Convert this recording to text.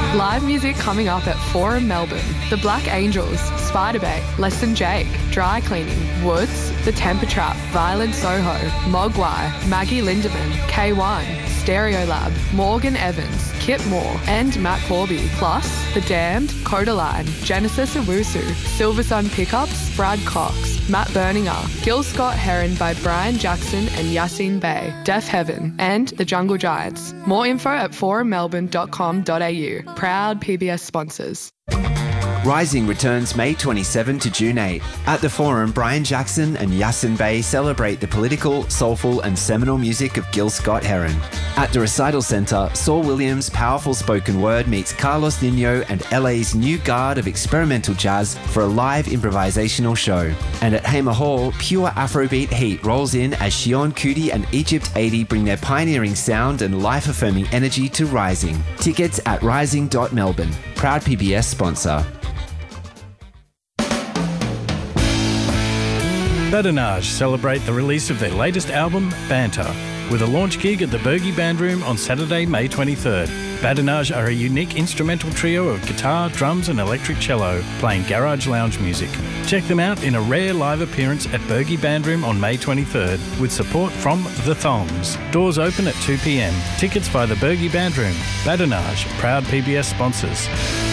Live music coming up at Forum Melbourne. The Black Angels, Spiderbait, Less Than Jake, Dry Cleaning, Woods, The Temper Trap, Violent Soho, Mogwai, Maggie Lindemann, K1, Stereolab, Morgan Evans, Kip Moore and Matt Corby, plus The Damned, Codaline, Genesis Owusu, Silversun Pickups, Brad Cox, Matt Berninger, Gil Scott Heron by Brian Jackson and Yassine Bey, Deaf Heaven and The Jungle Giants. More info at forummelbourne.com.au. Proud PBS sponsors. Rising returns May 27 to June 8. At the Forum, Brian Jackson and Yassine Bey celebrate the political, soulful and seminal music of Gil Scott Heron. At the Recital Centre, Saul Williams' powerful spoken word meets Carlos Nino and LA's new guard of experimental jazz for a live improvisational show. And at Hamer Hall, pure Afrobeat heat rolls in as Shion Kuti and Egypt 80 bring their pioneering sound and life-affirming energy to Rising. Tickets at rising.melbourne. Proud PBS sponsor. Badinage celebrate the release of their latest album, Banter, with a launch gig at the Bergie Band Room on Saturday, May 23rd. Badinage are a unique instrumental trio of guitar, drums and electric cello, playing garage lounge music. Check them out in a rare live appearance at Bergie Band Room on May 23rd, with support from The Thongs. Doors open at 2 p.m. Tickets by the Bergie Band Room. Badinage, proud PBS sponsors.